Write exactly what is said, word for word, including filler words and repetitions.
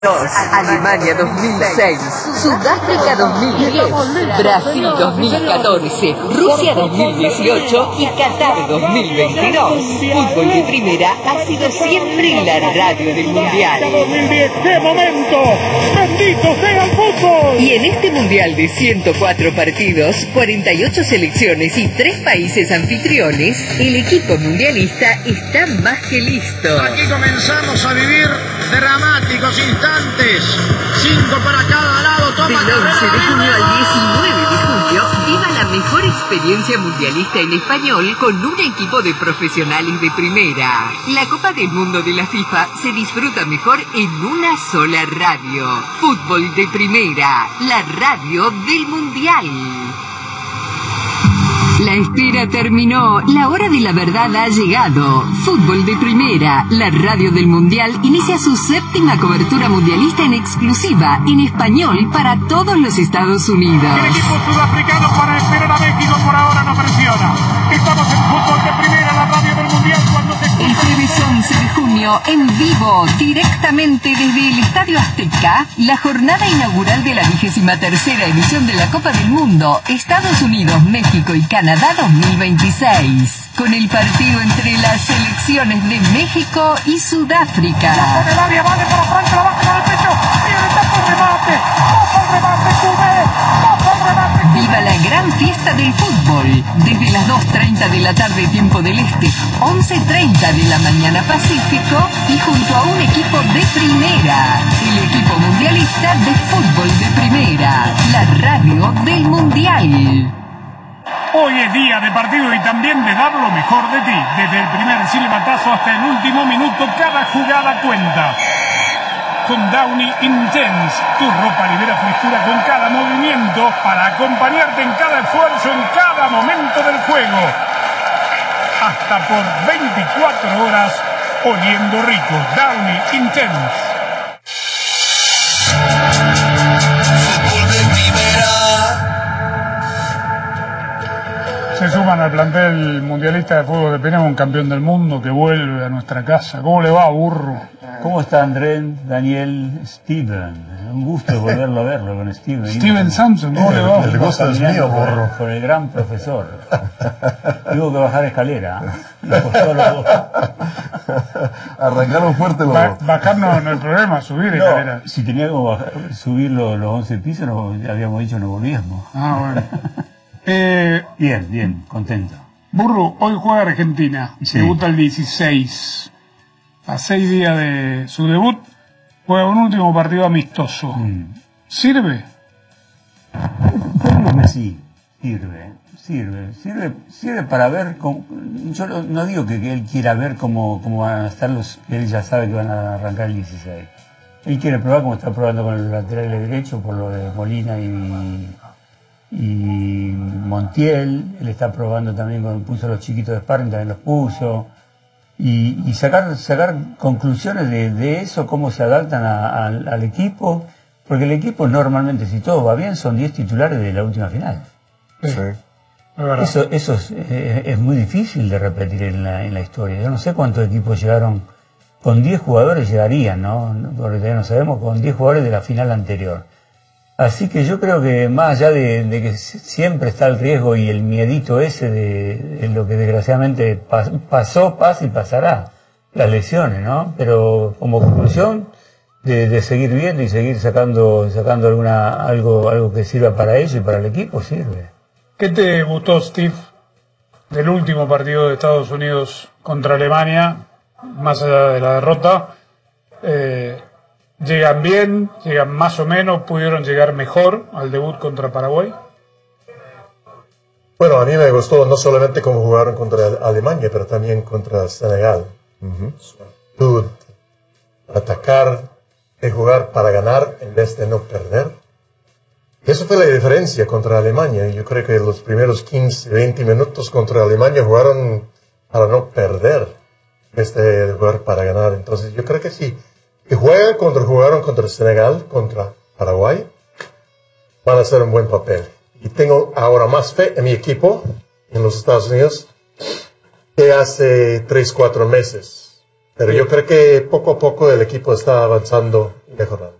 Alemania dos mil seis, Sudáfrica dos mil diez, Brasil dos mil catorce, Rusia dos mil dieciocho y Qatar dos mil veintidós. Fútbol de Primera ha sido siempre la radio del Mundial. dos mil diez, ¡qué momento! ¡Bendito sea el fútbol! Y en este Mundial de ciento cuatro partidos, cuarenta y ocho selecciones y tres países anfitriones, el equipo mundialista está más que listo. Aquí comenzamos a vivir dramáticos instantes. Cinco para cada lado. Toma Del once de junio al diecinueve de julio, viva la mejor experiencia mundialista en español con un equipo de profesionales de primera. La Copa del Mundo de la FIFA se disfruta mejor en una sola radio. Fútbol de Primera, la radio del Mundial. La espera terminó, la hora de la verdad ha llegado. Fútbol de Primera, la radio del Mundial, inicia su séptima cobertura mundialista en exclusiva, en español, para todos los Estados Unidos. El equipo sudafricano para esperar a México por ahora no presiona. Estamos en Fútbol de Primera, la radio del Mundial, cuando se... El jueves once de junio, en vivo, directamente desde el Estadio Azteca, la jornada inaugural de la vigésima tercera edición de la Copa del Mundo, Estados Unidos, México y Canadá dos mil veintiséis, con el partido entre las selecciones de México y Sudáfrica. Por el área, vale para Franco, la baja para el pecho, viene el tapo, remate, ojo el remate, Cubé, ojo el remate. Viva la gran fiesta del fútbol, desde las dos treinta de la tarde tiempo del Este, once treinta de la mañana Pacífico, y junto a un equipo de primera, el equipo mundialista de Fútbol de Primera, la radio del Mundial. Hoy es día de partido y también de dar lo mejor de ti. Desde el primer silbatazo hasta el último minuto, cada jugada cuenta. Con Downy Intense, tu ropa libera frescura con cada movimiento para acompañarte en cada esfuerzo, en cada momento del juego. Hasta por veinticuatro horas, oliendo rico. Downy Intense. Se suman al plantel mundialista de fútbol de Primera, un campeón del mundo que vuelve a nuestra casa. ¿Cómo le va, burro? ¿Cómo está André, Daniel, Steven? Un gusto volverlo a verlo con Steven. Steven Samson, ¿cómo le va? El gusto es mío, burro. Con el gran profesor. Tuvo que bajar escalera. Lo costó los dos. Arrancaron fuerte los Ba dos. bajar no, no hay problema, subir No, escalera. si teníamos que bajar, subir los, los once pisos, no, ya habíamos dicho no volvíamos. Ah, bueno. Eh, Bien, bien, contento. burro, hoy juega Argentina. Sí. Debuta el dieciséis. A seis días de su debut, juega un último partido amistoso. Mm. ¿Sirve? Yo digo que sí, sirve, sirve, sirve, sirve para ver, cómo, yo no, no digo que, que él quiera ver cómo, cómo van a estar los, él ya sabe que van a arrancar el dieciséis. Él quiere probar como está probando con el lateral derecho por lo de Molina y, y Montiel. Él está probando también con, puso los chiquitos de sparring, también los puso. Y, y sacar, sacar conclusiones de, de eso, cómo se adaptan a, a, al equipo. Porque el equipo normalmente, si todo va bien, son diez titulares de la última final. Sí. Sí. Es verdad. Eso, eso es, es, es muy difícil de repetir en la, en la historia. Yo no sé cuántos equipos llegaron, con diez jugadores llegarían, ¿no? Porque todavía no sabemos, con diez jugadores de la final anterior. Así que yo creo que más allá de, de que siempre está el riesgo y el miedito ese de, de lo que desgraciadamente pas, pasó, pasa y pasará, las lesiones, ¿no? Pero como conclusión, de, de seguir viendo y seguir sacando, sacando alguna, algo, algo que sirva para ellos y para el equipo, sirve. ¿Qué te gustó, Steve, del último partido de Estados Unidos contra Alemania, más allá de la derrota? Eh, ¿Llegan bien? ¿Llegan más o menos? ¿Pudieron llegar mejor al debut contra Paraguay? Bueno, a mí me gustó no solamente cómo jugaron contra Alemania, pero también contra Senegal. Uh-huh. Tú atacar y jugar para ganar en vez de no perder. Eso fue la diferencia contra Alemania. Yo creo que los primeros quince, veinte minutos contra Alemania jugaron para no perder en vez de jugar para ganar. Entonces yo creo que sí. Que juegan contra, jugaron contra Senegal, contra Paraguay, van a hacer un buen papel. Y tengo ahora más fe en mi equipo, en los Estados Unidos, que hace tres, cuatro meses. Pero yo creo que poco a poco el equipo está avanzando de jornada.